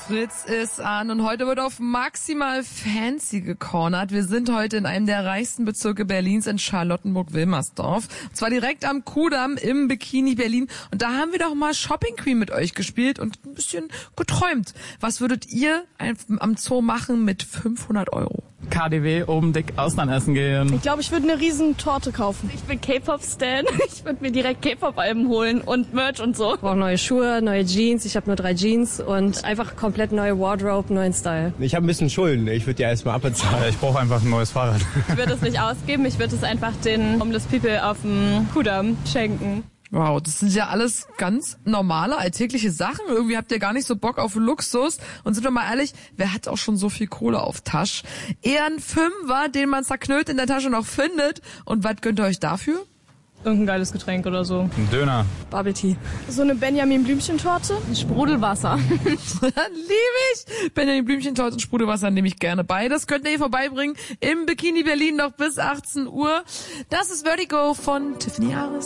Fritz ist an und heute wird auf maximal fancy gecornert. Wir sind heute in einem der reichsten Bezirke Berlins in Charlottenburg-Wilmersdorf. Und zwar direkt am Kudamm im Bikini Berlin. Und da haben wir doch mal Shopping Queen mit euch gespielt und ein bisschen geträumt. Was würdet ihr am Zoo machen mit 500 €? KDW oben dick Ausland essen gehen. Ich glaube, ich würde eine riesen Torte kaufen. Ich bin K-Pop-Stan. Ich würde mir direkt K-Pop-Alben holen und Merch und so. Ich brauche neue Schuhe, neue Jeans. Ich habe nur 3 Jeans und einfach komplett neue Wardrobe, neuen Style. Ich habe ein bisschen Schulden. Ich würde die erstmal abbezahlen. Ich brauche einfach ein neues Fahrrad. Ich würde es nicht ausgeben. Ich würde es einfach den Homeless People auf dem Kudamm schenken. Wow, das sind ja alles ganz normale, alltägliche Sachen. Irgendwie habt ihr gar nicht so Bock auf Luxus. Und sind wir mal ehrlich, wer hat auch schon so viel Kohle auf Tasche? Eher ein Fünfer, den man zerknüllt in der Tasche noch findet. Und was gönnt ihr euch dafür? Irgendein geiles Getränk oder so. Ein Döner. Bubble Tea. So eine Benjamin-Blümchen-Torte. Sprudelwasser. Liebe ich. Benjamin Blümchen-Torte und Sprudelwasser nehme ich gerne beides. Könnt ihr hier vorbeibringen im Bikini Berlin noch bis 18 Uhr. Das ist Vertigo von Tiffany Harris.